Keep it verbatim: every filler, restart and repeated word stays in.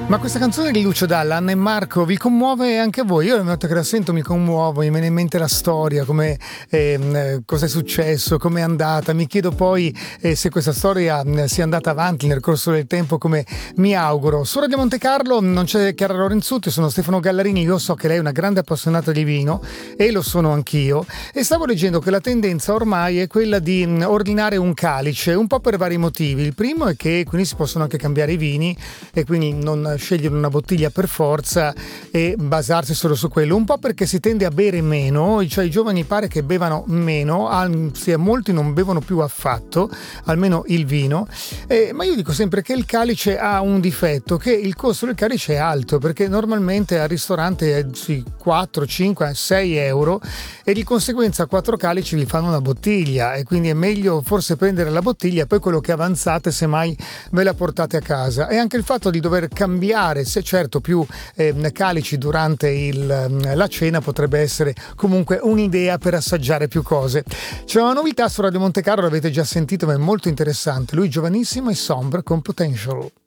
Ma questa canzone di Lucio Dalla, Anna e Marco, vi commuove anche a voi? Io ogni volta che la sento mi commuovo, mi viene in mente la storia, come eh, cosa è successo, come è andata. Mi chiedo poi eh, se questa storia eh, sia andata avanti nel corso del tempo, come mi auguro. Su Radio Monte Carlo non c'è Chiara Lorenzutti, sono Stefano Gallarini. Io so che lei è una grande appassionata di vino e lo sono anch'io, e stavo leggendo che la tendenza ormai è quella di mh, ordinare un calice, un po' per vari motivi. Il primo è che quindi si possono anche cambiare i vini e quindi non scegliere una bottiglia per forza e basarsi solo su quello, un po' perché si tende a bere meno, cioè i giovani pare che bevano meno, anzi molti non bevono più affatto, almeno il vino, eh, ma io dico sempre che il calice ha un difetto, che il costo del calice è alto, perché normalmente al ristorante è sui quattro, cinque, sei euro e di conseguenza quattro calici vi fanno una bottiglia, e quindi è meglio forse prendere la bottiglia e poi quello che avanzate semmai ve la portate a casa. E anche il fatto di dover cambiare, se certo più eh, calici durante il, la cena, potrebbe essere comunque un'idea per assaggiare più cose. C'è una novità su Radio Monte Carlo, l'avete già sentito ma è molto interessante. Lui giovanissimo e Sombre con Potential.